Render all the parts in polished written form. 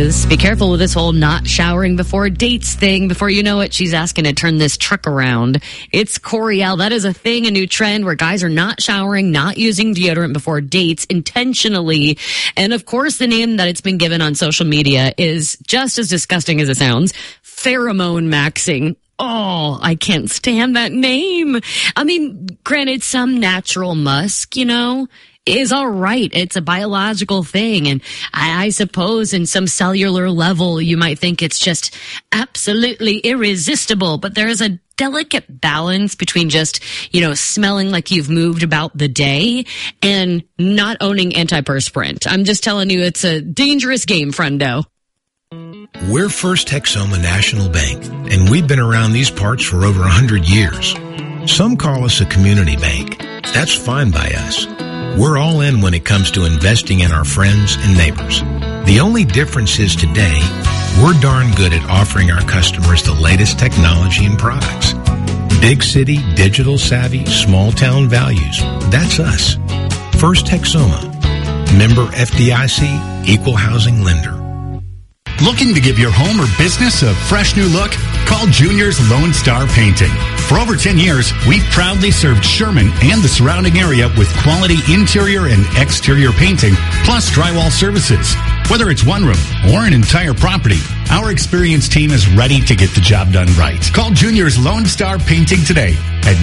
is. Be careful with this whole not showering before dates thing. Before you know it, she's asking to turn this trick around. It's Coriel. That is a thing, a new trend where guys are not showering, not using deodorant before dates intentionally. And of course, the name that it's been given on social media is just as disgusting as it sounds. Pheromone maxing. Oh, I can't stand that name. I mean, granted, some natural musk, is all right. It's a biological thing. And I suppose in some cellular level, you might think it's just absolutely irresistible. But there is a delicate balance between just, smelling like you've moved about the day and not owning antiperspirant. I'm just telling you, it's a dangerous game, friendo. We're First Texoma National Bank, and we've been around these parts for over 100 years. Some call us a community bank. That's fine by us. We're all in when it comes to investing in our friends and neighbors. The only difference is today, we're darn good at offering our customers the latest technology and products. Big city, digital savvy, small town values. That's us. First Texoma. Member FDIC, Equal Housing Lender. Looking to give your home or business a fresh new look? Call Junior's Lone Star Painting. For over 10 years, we've proudly served Sherman and the surrounding area with quality interior and exterior painting, plus drywall services. Whether it's one room or an entire property, our experienced team is ready to get the job done right. Call Junior's Lone Star Painting today at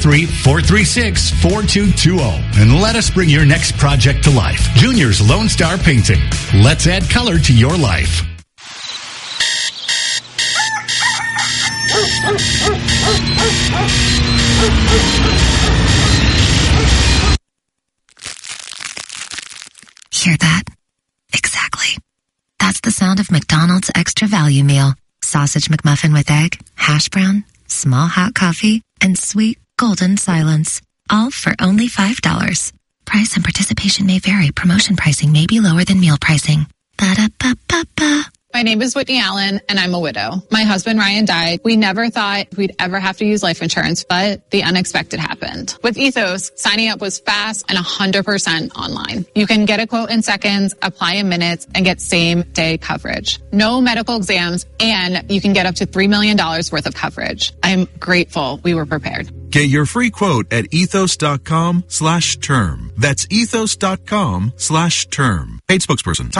903-436-4220 and let us bring your next project to life. Junior's Lone Star Painting. Let's add color to your life. Hear that? Exactly. That's the sound of McDonald's Extra Value Meal. Sausage McMuffin with egg, hash brown, small hot coffee, and sweet golden silence. All for only $5. Price and participation may vary. Promotion pricing may be lower than meal pricing. Ba-da-ba-ba-ba. My name is Whitney Allen, and I'm a widow. My husband, Ryan, died. We never thought we'd ever have to use life insurance, but the unexpected happened. With Ethos, signing up was fast and 100% online. You can get a quote in seconds, apply in minutes, and get same-day coverage. No medical exams, and you can get up to $3 million worth of coverage. I'm grateful we were prepared. Get your free quote at ethos.com/term. That's ethos.com/term. Paid spokesperson.